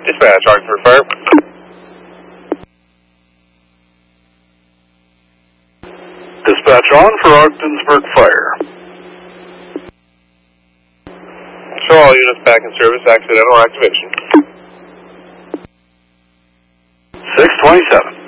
Dispatch, Ogdensburg Fire. Dispatch on for Ogdensburg Fire. Show all units back in service, accidental activation. 627.